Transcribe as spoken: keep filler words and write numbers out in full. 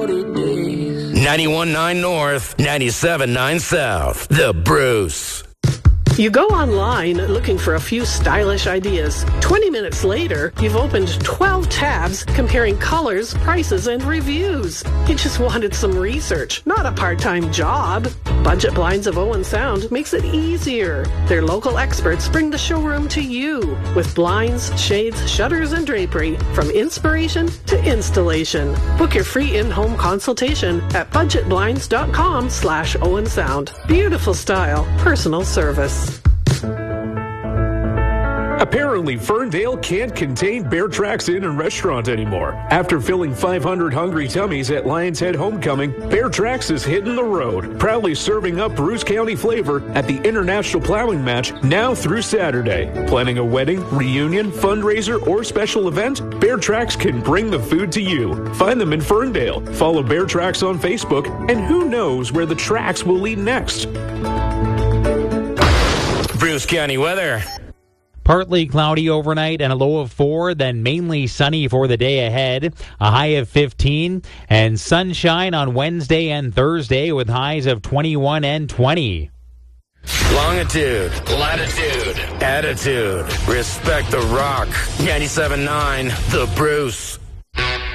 ninety-one point nine North, ninety-seven point nine South. The Bruce. You go online looking for a few stylish ideas. twenty minutes later, you've opened twelve tabs comparing colors, prices, and reviews. You just wanted some research, not a part-time job. Budget Blinds of Owen Sound makes it easier. Their local experts bring the showroom to you with blinds, shades, shutters, and drapery from inspiration to installation. Book your free in-home consultation at budgetblinds.com slash Owen Sound. Beautiful style, personal service. Apparently, Ferndale can't contain Bear Tracks Inn and Restaurant anymore. After filling five hundred hungry tummies at Lions Head Homecoming, Bear Tracks is hitting the road, proudly serving up Bruce County flavor at the International Plowing Match now through Saturday. Planning a wedding, reunion, fundraiser, or special event? Bear Tracks can bring the food to you. Find them in Ferndale. Follow Bear Tracks on Facebook, and who knows where the tracks will lead next. Bruce County weather. Partly cloudy overnight and a low of four, then mainly sunny for the day ahead, a high of fifteen, and sunshine on Wednesday and Thursday with highs of twenty-one and twenty. Longitude, latitude, attitude. Respect the rock. ninety-seven point nine, The Bruce.